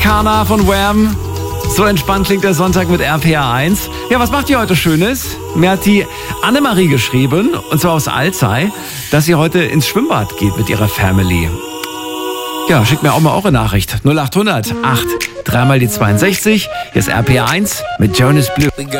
Kana von Wham. So entspannt klingt der Sonntag mit RPA 1. Ja, was macht ihr heute Schönes? Mir hat die Annemarie geschrieben, und zwar aus Alzey, dass sie heute ins Schwimmbad geht mit ihrer Family. Ja, schickt mir auch mal eure Nachricht. 0800 8 3 mal die 62. Hier ist RPA 1 mit Jonas Blue.